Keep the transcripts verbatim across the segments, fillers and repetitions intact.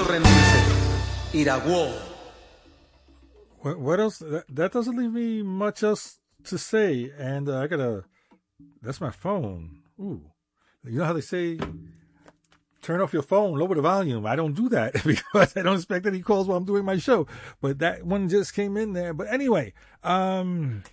quinto remix, Iraguó. What, what else? That, that doesn't leave me much else to say. And uh, I gotta, that's my phone. Ooh. You know how they say, turn off your phone, lower the volume. I don't do that because I don't expect any calls while I'm doing my show. But that one just came in there. But anyway, um,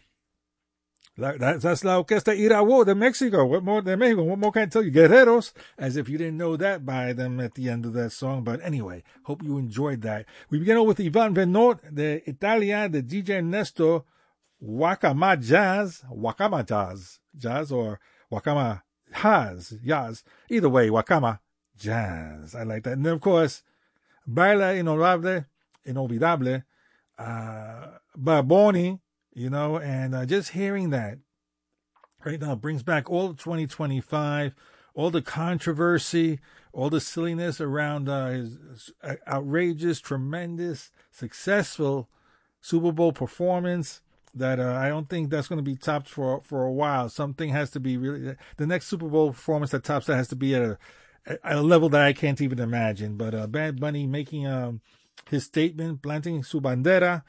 that, that's La Orquesta Iraguó de Mexico. What more, de Mexico? What more can I tell you? Guerreros, as if you didn't know that by them at the end of that song. But anyway, hope you enjoyed that. We begin with Ivan Venot de Italia, the D J Ernesto, Wakama Jazz, Wakama Jazz, Jazz or Wakama Jazz, Jazz. Either way, Wakama Jazz. I like that. And then, of course, Baila Inolvidable, Inolvidable, uh, Barboni, you know, and uh, just hearing that right now brings back all of twenty twenty-five, all the controversy, all the silliness around uh, his outrageous, tremendous, successful Super Bowl performance that uh, I don't think that's going to be topped for for a while. Something has to be really, the next Super Bowl performance that tops that has to be at a, at a level that I can't even imagine. But uh, Bad Bunny making um, his statement, planting su bandera,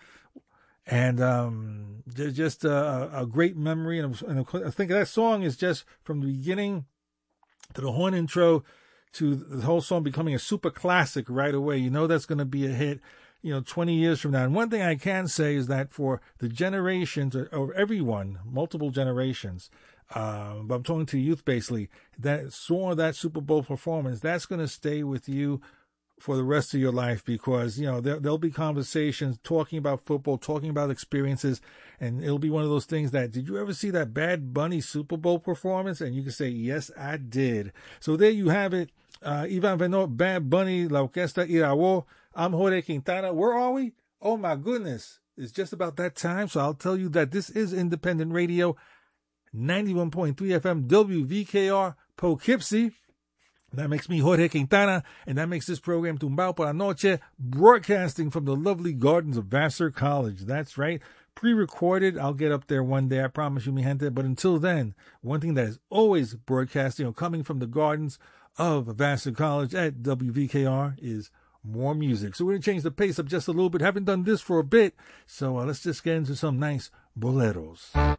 and um, just a, a great memory. And, and I think that song is just from the beginning to the horn intro to the whole song becoming a super classic right away. You know that's going to be a hit, you know, twenty years from now. And one thing I can say is that for the generations, or, or everyone, multiple generations, uh, but I'm talking to youth basically, that saw that Super Bowl performance, that's going to stay with you for the rest of your life, because, you know, there, there'll be conversations talking about football, talking about experiences, and it'll be one of those things that, did you ever see that Bad Bunny Super Bowl performance? And you can say, yes, I did. So there you have it. Uh, Ivan Venot, Bad Bunny, La Orquesta Iraguó. I'm Jorge Quintana. Where are we? Oh my goodness. It's just about that time. So I'll tell you that this is Independent Radio, ninety-one point three F M, W V K R, Poughkeepsie. That makes me Jorge Quintana, and that makes this program Tumbao por la Noche, broadcasting from the lovely gardens of Vassar College. That's right. Pre-recorded. I'll get up there one day, I promise you, mi gente. But until then, one thing that is always broadcasting, or coming from the gardens of Vassar College at W V K R, is more music. So we're going to change the pace up just a little bit. Haven't done this for a bit, so uh, let's just get into some nice boleros.